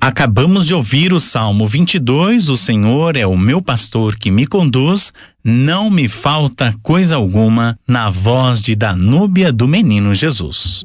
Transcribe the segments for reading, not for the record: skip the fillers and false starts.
Acabamos de ouvir o Salmo 22, o Senhor é o meu pastor que me conduz, não me falta coisa alguma, na voz de Danúbia do Menino Jesus.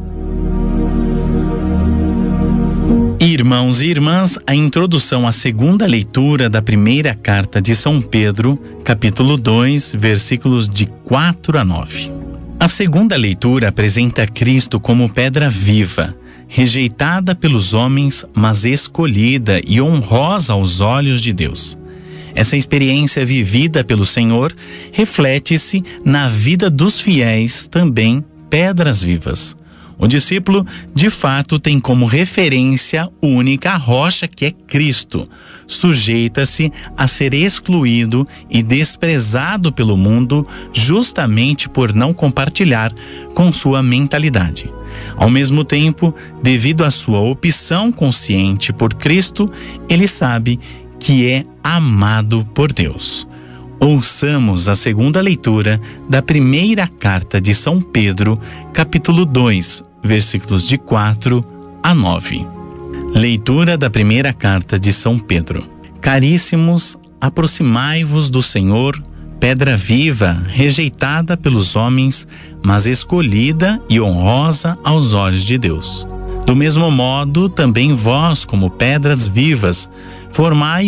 Irmãos e irmãs, a introdução à segunda leitura da primeira carta de São Pedro, capítulo 2, versículos de 4 a 9. A segunda leitura apresenta Cristo como pedra viva, rejeitada pelos homens, mas escolhida e honrosa aos olhos de Deus. Essa experiência vivida pelo Senhor reflete-se na vida dos fiéis, também pedras vivas. O discípulo, de fato, tem como referência única a rocha que é Cristo. Sujeita-se a ser excluído e desprezado pelo mundo justamente por não compartilhar com sua mentalidade. Ao mesmo tempo, devido à sua opção consciente por Cristo, ele sabe que é amado por Deus. Ouçamos a segunda leitura da primeira carta de São Pedro, capítulo 2, versículos de 4 a 9. Leitura da primeira carta de São Pedro. Caríssimos, aproximai-vos do Senhor, pedra viva, rejeitada pelos homens, mas escolhida e honrosa aos olhos de Deus. Do mesmo modo, também vós, como pedras vivas, formai